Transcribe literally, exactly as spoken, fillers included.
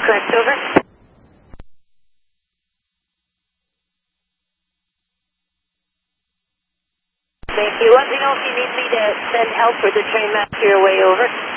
Correct, over. Thank you. Let me know if you need me to send help or the train master your way over.